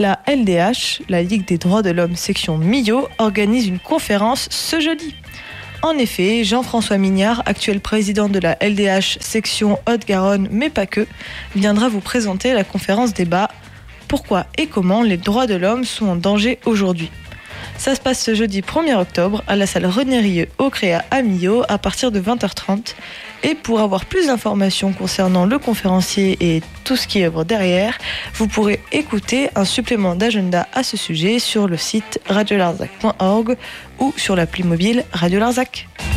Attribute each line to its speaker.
Speaker 1: La LDH, la Ligue des droits de l'homme section Millau, organise une conférence ce jeudi. En effet, Jean-François Mignard, actuel président de la LDH section Haute-Garonne, mais pas que, viendra vous présenter la conférence débat « Pourquoi et comment les droits de l'homme sont en danger aujourd'hui ?» Ça se passe ce jeudi 1er octobre à la salle René Rieu au Créa à Millau à partir de 20h30. Et pour avoir plus d'informations concernant le conférencier et tout ce qui œuvre derrière, vous pourrez écouter un supplément d'agenda à ce sujet sur le site radiolarzac.org ou sur l'appli mobile Radio Larzac.